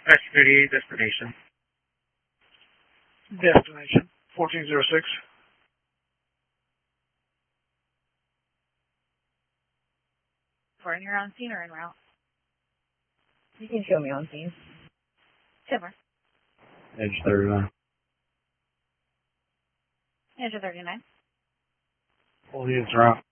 X-38 destination. Destination 1406. Reporting you're on scene or en route? You can show me on scene. Silver. Edge 39. Edge of 39. All units are out.